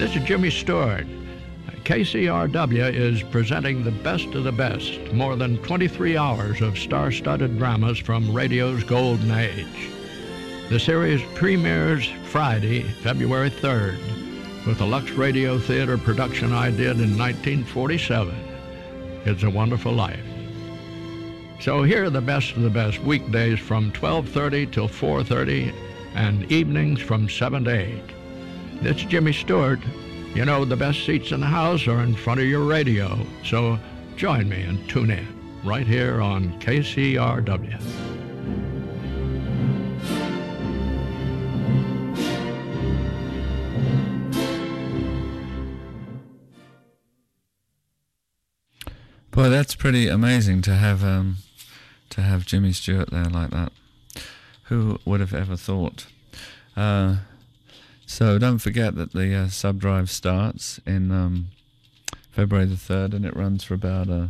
This is Jimmy Stewart. KCRW is presenting the best of the best, more than 23 hours of star-studded dramas from radio's golden age. The series premieres Friday, February 3rd, with a Lux Radio Theater production I did in 1947. It's a Wonderful Life. So here are the best of the best weekdays from 12:30 till 4:30 and evenings from 7 to 8. This is Jimmy Stewart. You know, the best seats in the house are in front of your radio, so join me and tune in right here on KCRW. Boy, that's pretty amazing to have Jimmy Stewart there like that. Who would have ever thought? So don't forget that the sub-drive starts in February the 3rd, and it runs for about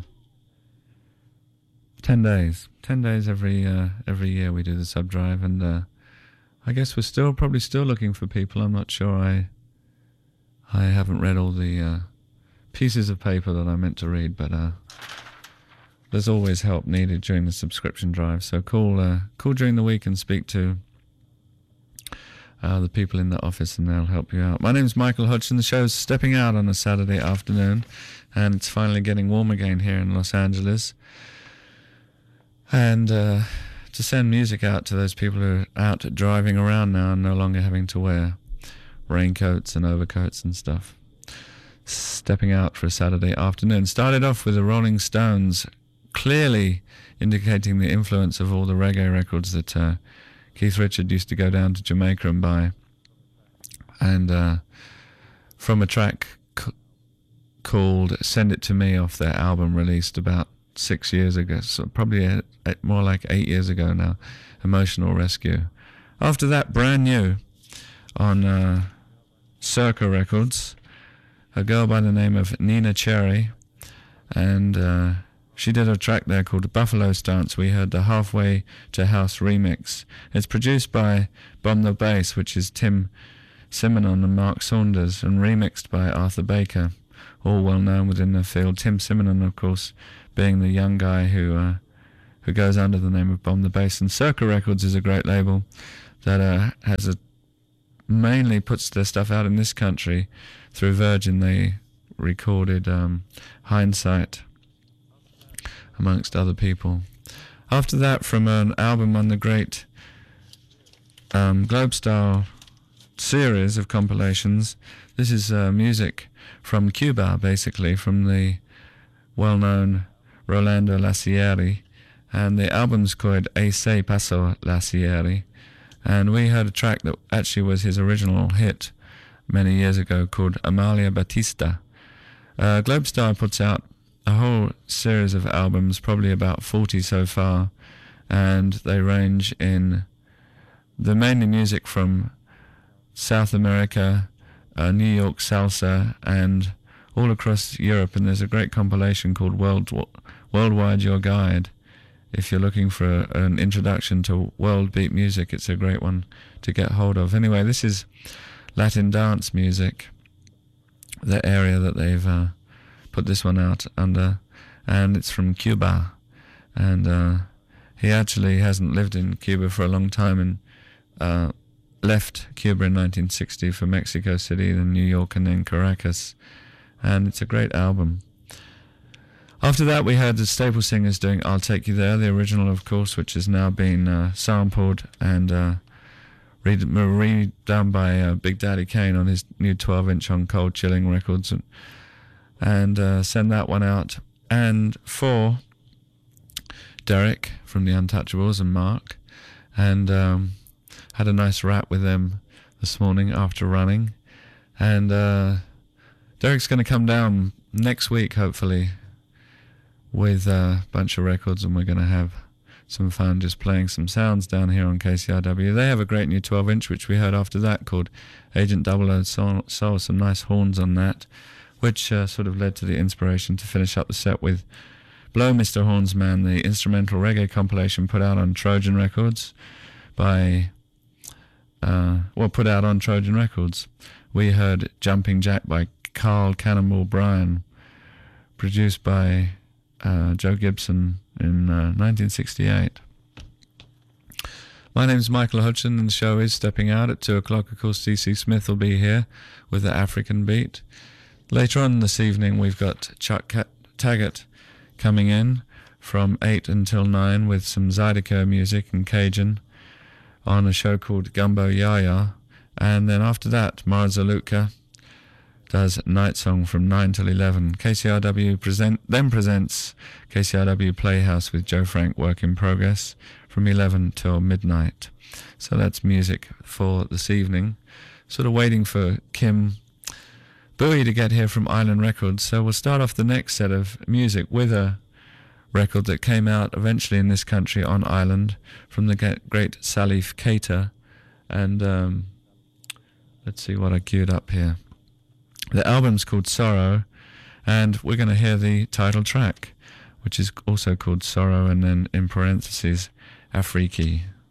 10 days. 10 days every year we do the sub-drive, and I guess we're probably still looking for people. I'm not sure. I haven't read all the pieces of paper that I meant to read, but there's always help needed during the subscription drive. So call during the week and speak to the people in the office, and they'll help you out. My name's Michael Hodgson. The show's stepping out on a Saturday afternoon, and it's finally getting warm again here in Los Angeles. And to send music out to those people who are out driving around now and no longer having to wear raincoats and overcoats and stuff. Stepping out for a Saturday afternoon. Started off with the Rolling Stones, clearly indicating the influence of all the reggae records that Keith Richards used to go down to Jamaica and buy. And from a track called Send It To Me off their album released about 6 years ago, so probably more like 8 years ago now, Emotional Rescue. After that, brand new on Circa Records, a girl by the name of Nina Cherry, and she did a track there called Buffalo Stance. We heard the Halfway to House remix. It's produced by Bomb the Bass, which is Tim Simonon and Mark Saunders, and remixed by Arthur Baker, all well known within the field. Tim Simonon, of course, being the young guy who goes under the name of Bomb the Bass. And Circa Records is a great label that mainly puts their stuff out in this country through Virgin. They recorded Hindsight, amongst other people. After that, from an album on the great Globestar series of compilations, this is music from Cuba, basically, from the well-known Rolando Lacieri, and the album's called Ese Paso Lacieri, and we heard a track that actually was his original hit many years ago called Amalia Batista. Globestar puts out a whole series of albums, probably about 40 so far, and they range in the mainly music from South America, New York salsa, and all across Europe. And there's a great compilation called Worldwide Your Guide. If you're looking for an introduction to world beat music, it's a great one to get hold of. Anyway, this is Latin dance music, the area that they've put this one out under, and it's from Cuba. And he actually hasn't lived in Cuba for a long time, and left Cuba in 1960 for Mexico City, then New York, and then Caracas. And it's a great album. After that, we heard the Staple Singers doing I'll Take You There, the original, of course, which has now been sampled and redone by Big Daddy Kane on his new 12-inch on Cold Chilling Records, and send that one out. And for Derek from the Untouchables and Mark, and had a nice rap with them this morning after running. And Derek's going to come down next week, hopefully, with a bunch of records, and we're going to have some fun just playing some sounds down here on KCRW. They have a great new 12-inch, which we heard after that, called Agent 00 Soul, some nice horns on that, which sort of led to the inspiration to finish up the set with Blow Mr. Horns Man, the instrumental reggae compilation put out on Trojan Records by, put out on Trojan Records, we heard Jumping Jack by Carl Cannonball Bryan, produced by Joe Gibson in 1968. My name's Michael Hutchin, and the show is Stepping Out at 2 o'clock. Of course, DC Smith will be here with the African Beat. Later on this evening, we've got Chuck Taggart coming in from 8 until 9 with some Zydeco music and Cajun on a show called Gumbo Yaya. And then after that, Marza Luca does Night Song from 9 till 11. KCRW presents KCRW Playhouse with Joe Frank, Work in Progress, from 11 till midnight. So that's music for this evening. Sort of waiting for Kim Bowie to get here from Island Records. So we'll start off the next set of music with a record that came out eventually in this country on Ireland from the great Salif Keita. And let's see what I queued up here. The album's called Sorrow, and we're going to hear the title track, which is also called Sorrow, and then in parentheses, Afriki.